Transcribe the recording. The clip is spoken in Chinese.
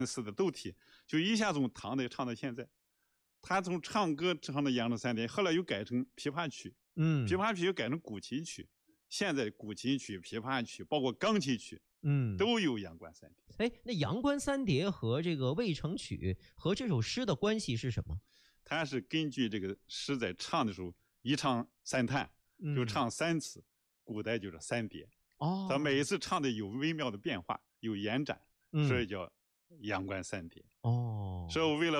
似的斗体，就一下从唐代唱到现在。他从唱歌唱的扬州三叠，后来又改成琵琶曲，琵琶曲又改成古琴曲。现在古琴曲、琵琶曲，包括钢琴曲，都有阳关三叠。 哎，那阳关三叠和这个渭城曲和这首诗的关系是什么？ 它是根据这个诗在唱的时候，一唱三叹，就唱3次，古代就是三叠。哦，他每一次唱的有微妙的变化，有延展，所以叫阳关三叠。哦，所以为了